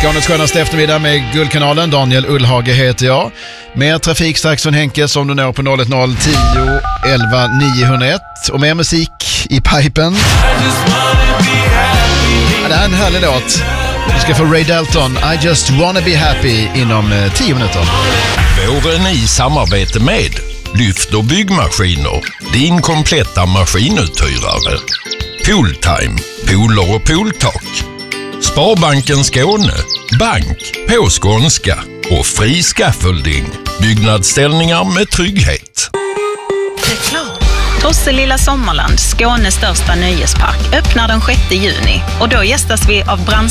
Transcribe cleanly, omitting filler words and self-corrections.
Skånes skönaste eftermiddag med Guldkanalen. Daniel Ullhage heter jag. Mer trafik strax från Henke som du når på 010 11 901. Och mer musik i pipen. Ja, det här är en härlig låt. Du ska få Ray Dalton, I just wanna be happy, inom 10 minuter. Våren i samarbete med Lyft och byggmaskiner. Din kompletta maskinuthyrare. Pooltime, pooler och pooltak. Sparbanken Skåne, bank på skånska och fri scaffolding. Byggnadsställningar med trygghet. Reklam. Tosselilla Sommarland, Skånes största nöjespark, öppnar den 6 juni och då gästas vi av